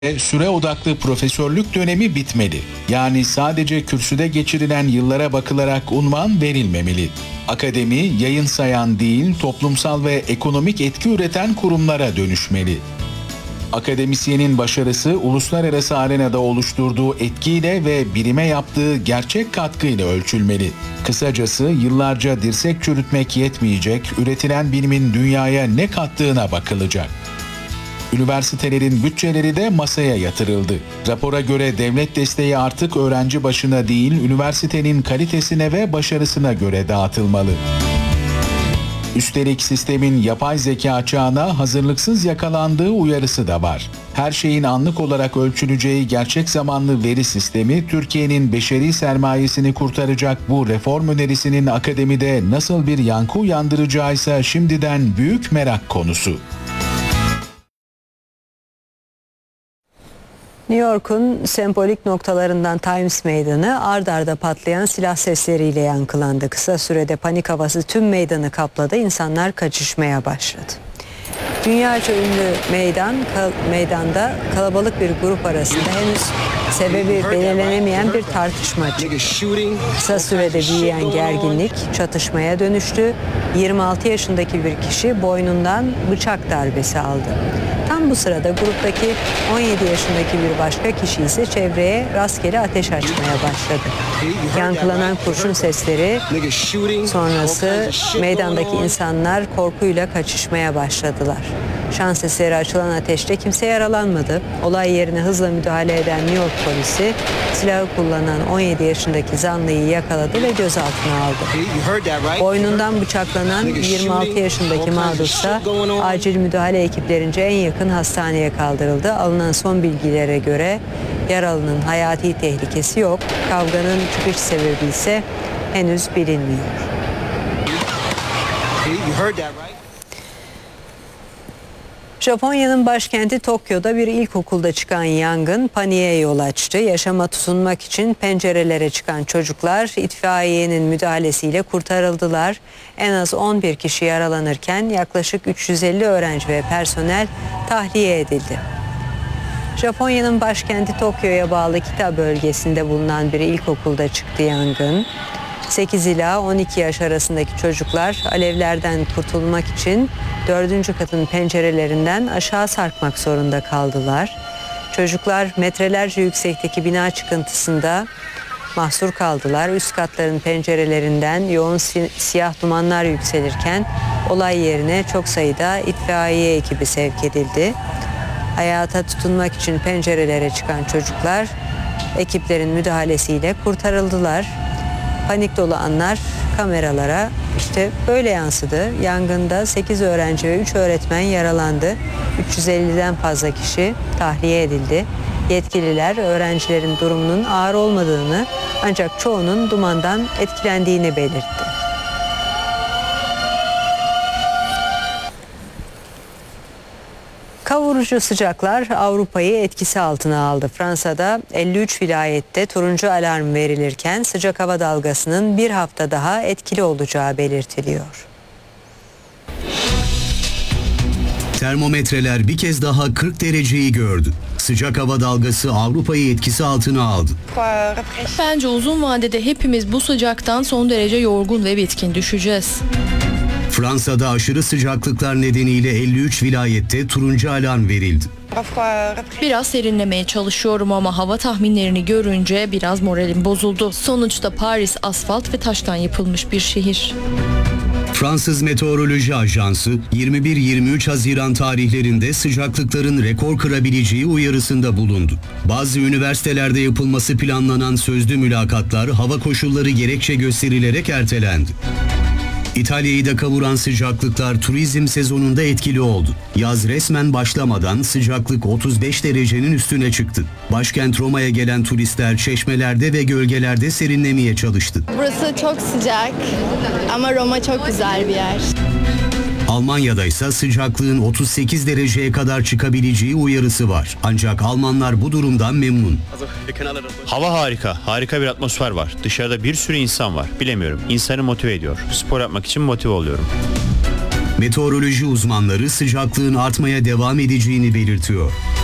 Süre odaklı profesörlük dönemi bitmeli. Yani sadece kürsüde geçirilen yıllara bakılarak unvan verilmemeli. Akademi, yayın sayan değil, toplumsal ve ekonomik etki üreten kurumlara dönüşmeli. Akademisyenin başarısı, uluslararası arenada oluşturduğu etkiyle ve bilime yaptığı gerçek katkıyla ölçülmeli. Kısacası yıllarca dirsek çürütmek yetmeyecek, üretilen bilimin dünyaya ne kattığına bakılacak. Üniversitelerin bütçeleri de masaya yatırıldı. Rapora göre devlet desteği artık öğrenci başına değil, üniversitenin kalitesine ve başarısına göre dağıtılmalı. Üstelik sistemin yapay zeka çağına hazırlıksız yakalandığı uyarısı da var. Her şeyin anlık olarak ölçüleceği gerçek zamanlı veri sistemi, Türkiye'nin beşeri sermayesini kurtaracak bu reform önerisinin akademide nasıl bir yankı uyandıracağıysa şimdiden büyük merak konusu. New York'un sembolik noktalarından Times Meydanı ard arda patlayan silah sesleriyle yankılandı. Kısa sürede panik havası tüm meydanı kapladı. İnsanlar kaçışmaya başladı. Dünyaca ünlü meydanda kalabalık bir grup arasında henüz sebebi belirlenemeyen bir tartışma çıktı. Kısa sürede büyüyen gerginlik çatışmaya dönüştü. 26 yaşındaki bir kişi boynundan bıçak darbesi aldı. Tam bu sırada gruptaki 17 yaşındaki bir başka kişi ise çevreye rastgele ateş açmaya başladı. Yankılanan kurşun sesleri sonrası meydandaki insanlar korkuyla kaçışmaya başladılar. Şans eseri açılan ateşte kimse yaralanmadı. Olay yerine hızla müdahale eden New York polisi silahı kullanan 17 yaşındaki zanlıyı yakaladı ve gözaltına aldı. Boynundan bıçaklanan 26 yaşındaki mağdursa acil müdahale ekiplerince en yakın hastaneye kaldırıldı. Alınan son bilgilere göre yaralının hayati tehlikesi yok. Kavganın çıkış sebebi ise henüz bilinmiyor. Japonya'nın başkenti Tokyo'da bir ilkokulda çıkan yangın paniğe yol açtı. Yaşama tutunmak için pencerelere çıkan çocuklar itfaiyenin müdahalesiyle kurtarıldılar. En az 11 kişi yaralanırken yaklaşık 350 öğrenci ve personel tahliye edildi. Japonya'nın başkenti Tokyo'ya bağlı Kita bölgesinde bulunan bir ilkokulda çıktı yangın. 8 ila 12 yaş arasındaki çocuklar alevlerden kurtulmak için 4. katın pencerelerinden aşağı sarkmak zorunda kaldılar. Çocuklar metrelerce yüksekteki bina çıkıntısında mahsur kaldılar. Üst katların pencerelerinden yoğun siyah dumanlar yükselirken olay yerine çok sayıda itfaiye ekibi sevk edildi. Hayata tutunmak için pencerelere çıkan çocuklar ekiplerin müdahalesiyle kurtarıldılar. Panik dolu anlar kameralara işte böyle yansıdı. Yangında 8 öğrenci ve 3 öğretmen yaralandı. 350'den fazla kişi tahliye edildi. Yetkililer öğrencilerin durumunun ağır olmadığını ancak çoğunun dumandan etkilendiğini belirtti. Kavurucu sıcaklar Avrupa'yı etkisi altına aldı. Fransa'da 53 vilayette turuncu alarm verilirken sıcak hava dalgasının bir hafta daha etkili olacağı belirtiliyor. Termometreler bir kez daha 40 dereceyi gördü. Sıcak hava dalgası Avrupa'yı etkisi altına aldı. Bence uzun vadede hepimiz bu sıcaktan son derece yorgun ve bitkin düşeceğiz. Fransa'da aşırı sıcaklıklar nedeniyle 53 vilayette turuncu alarm verildi. Biraz serinlemeye çalışıyorum ama hava tahminlerini görünce biraz moralim bozuldu. Sonuçta Paris asfalt ve taştan yapılmış bir şehir. Fransız Meteoroloji Ajansı 21-23 Haziran tarihlerinde sıcaklıkların rekor kırabileceği uyarısında bulundu. Bazı üniversitelerde yapılması planlanan sözlü mülakatlar hava koşulları gerekçe gösterilerek ertelendi. İtalya'yı da kavuran sıcaklıklar turizm sezonunda etkili oldu. Yaz resmen başlamadan sıcaklık 35 derecenin üstüne çıktı. Başkent Roma'ya gelen turistler çeşmelerde ve gölgelerde serinlemeye çalıştı. Burası çok sıcak ama Roma çok güzel bir yer. Almanya'da ise sıcaklığın 38 dereceye kadar çıkabileceği uyarısı var. Ancak Almanlar bu durumdan memnun. Hava harika. Harika bir atmosfer var. Dışarıda bir sürü insan var. Bilemiyorum. İnsanı motive ediyor. Spor yapmak için motive oluyorum. Meteoroloji uzmanları sıcaklığın artmaya devam edeceğini belirtiyor.